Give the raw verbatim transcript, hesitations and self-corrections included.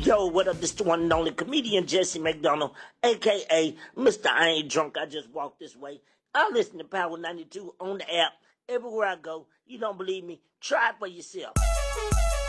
Yo, what up? This the one and only comedian Jesse McDonald, aka Mister I Ain't Drunk. I just walked this way. I listen to Power ninety-two on the app everywhere I go. You don't believe me? Try it for yourself.